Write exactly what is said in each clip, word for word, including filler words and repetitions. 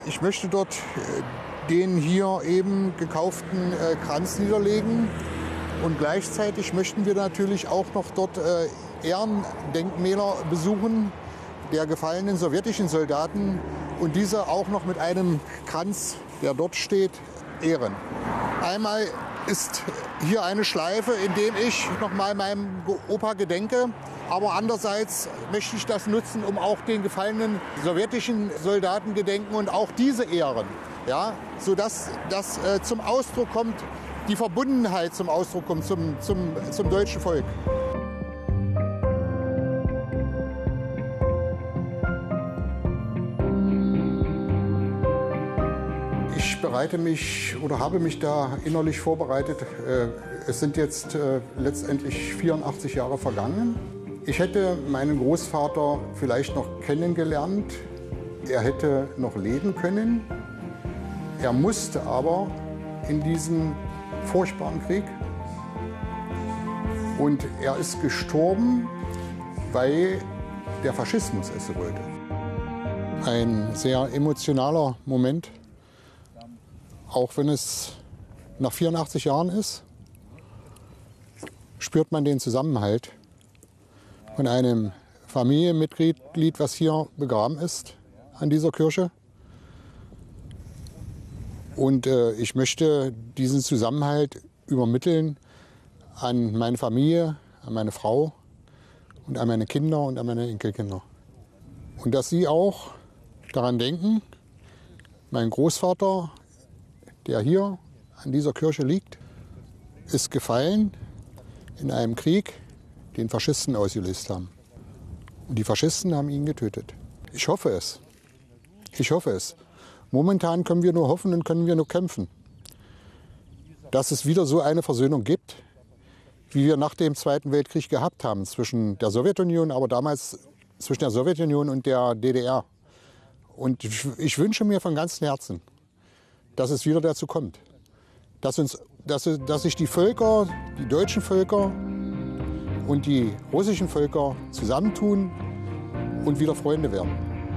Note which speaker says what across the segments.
Speaker 1: Ich möchte dort den hier eben gekauften Kranz niederlegen und gleichzeitig möchten wir natürlich auch noch dort Ehrendenkmäler besuchen der gefallenen sowjetischen Soldaten und diese auch noch mit einem Kranz, der dort steht, ehren. Einmal ist hier eine Schleife, in dem ich noch mal meinem Opa gedenke. Aber andererseits möchte ich das nutzen, um auch den gefallenen sowjetischen Soldaten gedenken und auch diese ehren. Ja, sodass das äh, zum Ausdruck kommt, die Verbundenheit zum Ausdruck kommt zum, zum, zum deutschen Volk. Ich bereite mich oder habe mich da innerlich vorbereitet. Es sind jetzt letztendlich vierundachtzig Jahre vergangen. Ich hätte meinen Großvater vielleicht noch kennengelernt. Er hätte noch leben können. Er musste aber in diesen furchtbaren Krieg. Und er ist gestorben, weil der Faschismus es so wollte. Ein sehr emotionaler Moment. Auch wenn es nach vierundachtzig Jahren ist, spürt man den Zusammenhalt von einem Familienmitglied, was hier begraben ist an dieser Kirche. Und äh, ich möchte diesen Zusammenhalt übermitteln an meine Familie, an meine Frau und an meine Kinder und an meine Enkelkinder. Und dass sie auch daran denken, mein Großvater, der hier an dieser Kirche liegt, ist gefallen in einem Krieg, den Faschisten ausgelöst haben. Und die Faschisten haben ihn getötet. Ich hoffe es. Ich hoffe es. Momentan können wir nur hoffen und können wir nur kämpfen, dass es wieder so eine Versöhnung gibt, wie wir nach dem Zweiten Weltkrieg gehabt haben, zwischen der Sowjetunion, aber damals zwischen der Sowjetunion und der D D R. Und ich, ich wünsche mir von ganzem Herzen, dass es wieder dazu kommt. Dass, uns, dass, dass sich die Völker, die deutschen Völker und die russischen Völker zusammentun und wieder Freunde werden.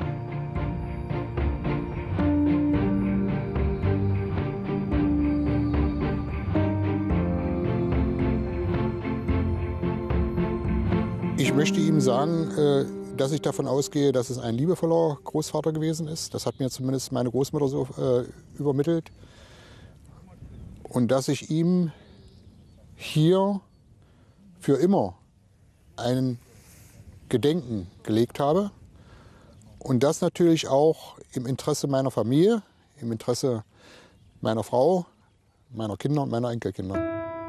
Speaker 1: Ich möchte ihm sagen, dass ich davon ausgehe, dass es ein liebevoller Großvater gewesen ist. Das hat mir zumindest meine Großmutter so äh, übermittelt. Und dass ich ihm hier für immer ein Gedenken gelegt habe. Und das natürlich auch im Interesse meiner Familie, im Interesse meiner Frau, meiner Kinder und meiner Enkelkinder.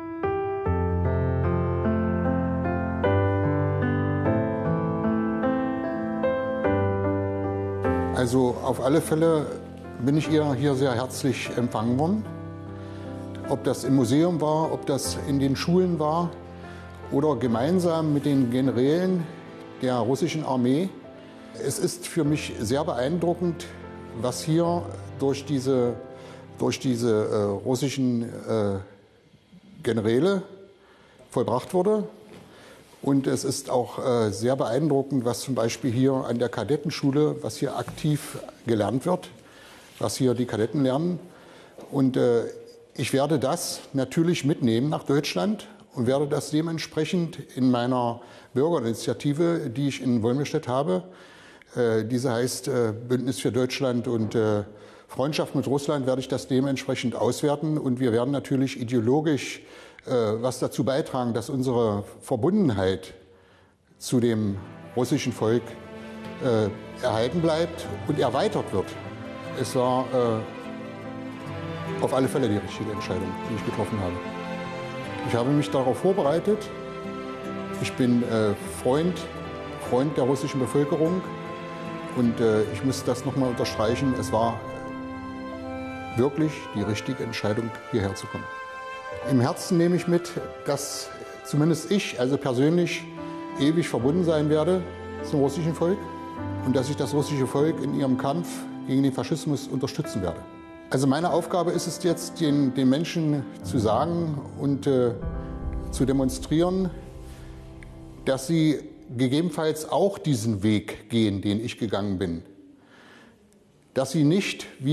Speaker 1: Also auf alle Fälle bin ich ihr hier sehr herzlich empfangen worden. Ob das im Museum war, ob das in den Schulen war oder gemeinsam mit den Generälen der russischen Armee. Es ist für mich sehr beeindruckend, was hier durch diese, durch diese äh, russischen äh, Generäle vollbracht wurde. Und es ist auch äh, sehr beeindruckend, was zum Beispiel hier an der Kadettenschule, was hier aktiv gelernt wird, was hier die Kadetten lernen. Und äh, ich werde das natürlich mitnehmen nach Deutschland und werde das dementsprechend in meiner Bürgerinitiative, die ich in Wolmirstedt habe, äh, diese heißt äh, Bündnis für Deutschland und äh, Freundschaft mit Russland, werde ich das dementsprechend auswerten. Und wir werden natürlich ideologisch was dazu beitragen, dass unsere Verbundenheit zu dem russischen Volk äh, erhalten bleibt und erweitert wird. Es war äh, auf alle Fälle die richtige Entscheidung, die ich getroffen habe. Ich habe mich darauf vorbereitet. Ich bin äh, Freund, Freund der russischen Bevölkerung und äh, ich muss das nochmal unterstreichen. Es war wirklich die richtige Entscheidung, hierher zu kommen. Im Herzen nehme ich mit, dass zumindest ich, also persönlich, ewig verbunden sein werde zum russischen Volk und dass ich das russische Volk in ihrem Kampf gegen den Faschismus unterstützen werde. Also meine Aufgabe ist es jetzt, den, den Menschen zu sagen und äh, zu demonstrieren, dass sie gegebenenfalls auch diesen Weg gehen, den ich gegangen bin. Dass sie nicht wie